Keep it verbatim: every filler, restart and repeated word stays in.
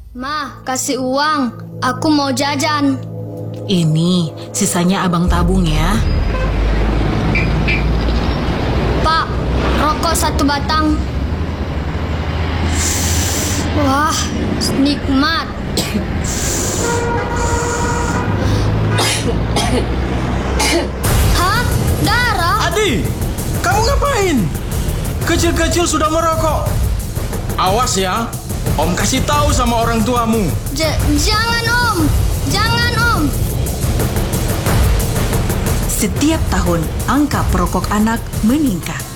Ma, kasih uang. Aku mau jajan. Ini sisanya abang tabung ya. Pak, rokok satu batang. Wah, nikmat. Hah? Darah? Adi, kamu ngapain? Kecil-kecil sudah merokok. Awas ya, Om kasih tahu sama orang tuamu. J- jangan Om, jangan Om. Setiap tahun, angka perokok anak meningkat.